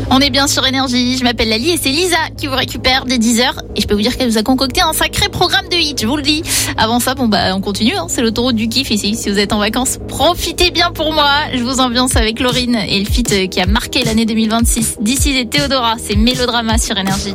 On est bien sur Énergie, je m'appelle Lali et c'est Lisa qui vous récupère dès 10h. Et je peux vous dire qu'elle vous a concocté un sacré programme de hits, je vous le dis. Avant ça, on continue, c'est l'autoroute du kiff ici. Si vous êtes en vacances, profitez bien pour moi. Je vous ambiance avec Lauryn et le feat qui a marqué l'année 2026. D'ici et Théodora, c'est Mélodrama sur Énergie.